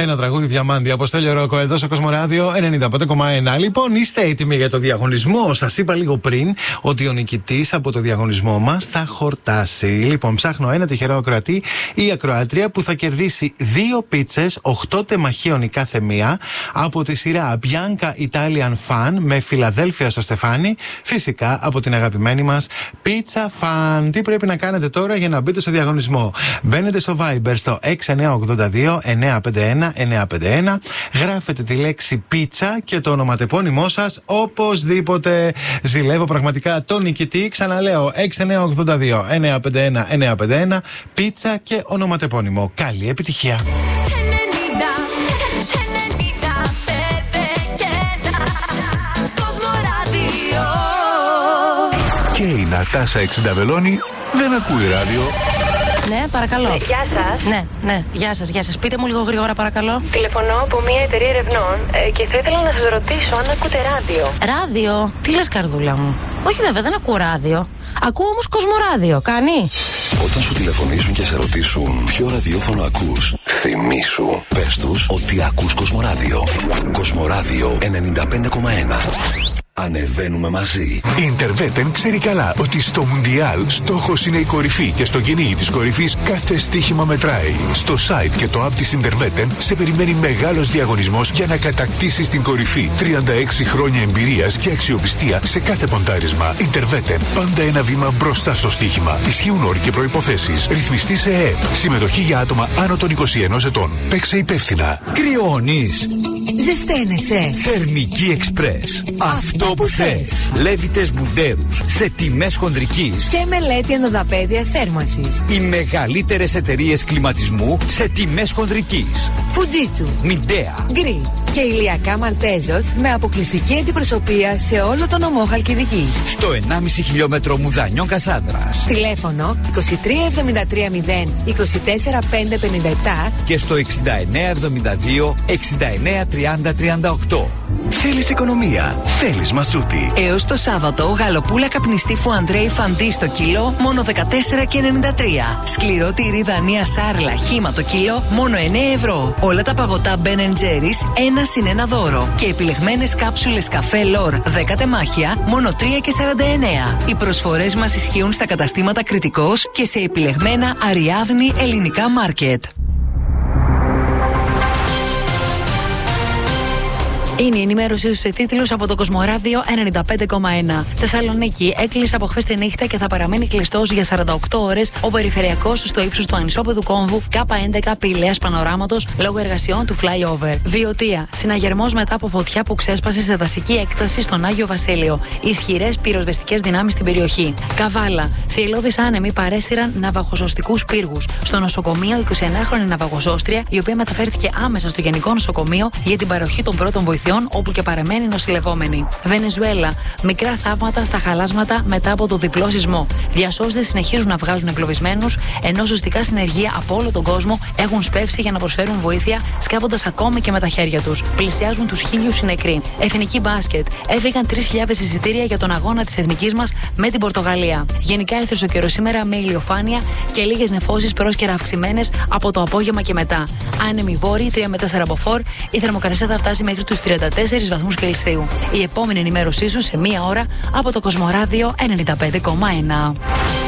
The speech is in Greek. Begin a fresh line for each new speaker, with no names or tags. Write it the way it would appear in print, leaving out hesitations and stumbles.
ένα τραγούδι διαμάντι. Αποστέλιο Ρόκο εδώ στο Κοσμοράδιο 95,1. Λοιπόν, είστε έτοιμοι για το διαγωνισμό? Σας είπα λίγο πριν ότι ο νικητής από το διαγωνισμό μας θα χορτάσει. Λοιπόν, ψάχνω ένα τυχερό ακροατή ή ακροάτρια που θα κερδίσει 2 πίτσες 8 τεμαχίων η κάθε μία από τη σειρά Bianca Italian Fan με Φιλαδέλφια στο στεφάνι. Φυσικά από την αγαπημένη μας Pizza Fan. Τι πρέπει να κάνετε τώρα για να μπείτε στο διαγωνισμό? Μπαίνετε στο Viber στο 6982 951 951, γράφετε τη λέξη πίτσα και το ονοματεπώνυμό σας οπωσδήποτε. Ζηλεύω πραγματικά τον νικητή. Ξαναλέω 6982 951 951, πίτσα και ονοματεπώνυμο. Καλή επιτυχία.
Και η Νατάσα Εξινταβελώνη δεν ακούει ράδιο.
Ναι, παρακαλώ.
Γεια σας.
Ναι, γεια σας. Πείτε μου λίγο γρήγορα, παρακαλώ.
Τηλεφωνώ από μια εταιρεία ερευνών και θα ήθελα να σας ρωτήσω αν ακούτε ράδιο.
Ράδιο? Τι λες, καρδούλα μου? Όχι, βέβαια, δεν ακούω ράδιο. Ακούω όμως Κοσμοράδιο. Κάνει?
Όταν σου τηλεφωνήσουν και σε ρωτήσουν ποιο ραδιόφωνο ακούς, θυμήσου. Πες τους ότι ακούς Κοσμοράδιο. Κοσμοράδιο 95,1. Ανεβαίνουμε μαζί.
Η Interveten ξέρει καλά ότι στο Μουντιάλ στόχος είναι η κορυφή και στο κυνήγι της κορυφής κάθε στοίχημα μετράει. Στο site και το app της Interveten σε περιμένει μεγάλος διαγωνισμός για να κατακτήσεις την κορυφή. 36 χρόνια εμπειρίας και αξιοπιστία σε κάθε ποντάρισμα. Interveten. Πάντα ένα βήμα μπροστά στο στοίχημα. Ισχύουν όροι και προϋποθέσεις. Ρυθμιστή σε ΕΕΠ. Συμμετοχή για άτομα άνω των 21 ετών. Παίξε υπεύθυνα.
Κρυώνεις.
Ζεσταίνεσαι.
Θερμική Εξπρές. Αυτό που θες. Λέβητες Μπουντέρους σε τιμές χονδρικής.
Και μελέτη ενδοδαπέδιας θέρμανσης.
Οι μεγαλύτερες εταιρείες κλιματισμού σε τιμές χονδρικής.
Φουτζίτσου,
Μιντέα,
Γκρι και ηλιακά Μαλτέζος με αποκλειστική αντιπροσωπεία σε όλο τον νομό Χαλκιδικής.
Στο 1,5 χιλιόμετρο Μουδανιών Κασάνδρας.
Τηλέφωνο 23730 24557
και στο 6972 693038.
Θέλεις οικονομία, θέλεις μασούτη.
Έως το Σάββατο, γαλοπούλα καπνιστή Φουαντρέι Φαντί στο κιλό μόνο 14,93. Σκληρό τυρί Δανία Σάρλα χύμα το κιλό μόνο 9 ευρώ. Όλα τα παγωτά Ben Jerry's 1+1 δώρο. Και επιλεγμένες κάψουλες καφέ Λορ 10 τεμάχια μόνο 3,49. Οι προσφορές μας ισχύουν στα καταστήματα Κριτικός και σε επιλεγμένα Αριάδνη ελληνικά μάρκετ.
Είναι η ενημέρωσή σε τίτλους από το Κοσμοράδιο 95,1. Θεσσαλονίκη, έκλεισε από χθες τη νύχτα και θα παραμείνει κλειστός για 48 ώρες ο περιφερειακός στο ύψος του ανισόπεδου κόμβου K11 Πηλαίας Πανοράματος λόγω εργασιών του flyover. Βιωτία, συναγερμός μετά από φωτιά που ξέσπασε σε δασική έκταση στον Άγιο Βασίλειο. Ισχυρές πυροσβεστικές δυνάμεις στην περιοχή. Καβάλα, θυελλώδεις άνεμοι παρέσυραν ναυαγοσωστικούς πύργους. Στο νοσοκομείο, 21χρονη ναυαγοσώστρια, η οποία μεταφέρθηκε άμεσα στο Γενικό Νοσοκομείο για την παροχή των πρώτων βοηθειών, όπου και παραμένει νοσηλευόμενη. Βενεζουέλα. Μικρά θαύματα στα χαλάσματα μετά από το διπλό σεισμό. Διασώστες συνεχίζουν να βγάζουν εγκλωβισμένους, ενώ ζωστικά συνεργεία από όλο τον κόσμο έχουν σπεύσει για να προσφέρουν βοήθεια, σκάβοντας ακόμη και με τα χέρια τους. Πλησιάζουν τους 1.000 οι νεκροί. Εθνική μπάσκετ. Έφυγαν 3.000 εισιτήρια για τον αγώνα της εθνικής μας με την Πορτογαλία. Γενικά έθρεσε ο καιρός σήμερα με ηλιοφάνεια και λίγες νεφώσεις πρόσκαιρα αυξημένες από το απόγευμα και μετά. Άνεμοι βόρειοι 3 με 4 από φορ. Η θερμοκρασία θα φτάσει μέχρι τους 34 βαθμούς Κελσίου. Η επόμενη ενημέρωσή σου σε μία ώρα από το Κοσμοράδιο 95,1.